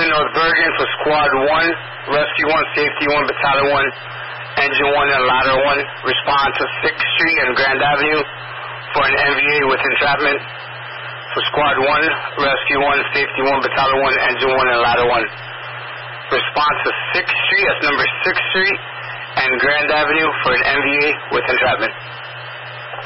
North Bergen for Squad 1, Rescue 1, Safety 1, Battalion 1, Engine 1, and Ladder 1. Respond to 6th Street and Grand Avenue for an NVA with entrapment. For Squad 1, Rescue 1, Safety 1, Battalion 1, Engine 1, and Ladder 1. Respond to 6th Street, that's number 6th Street, and Grand Avenue for an NVA with entrapment.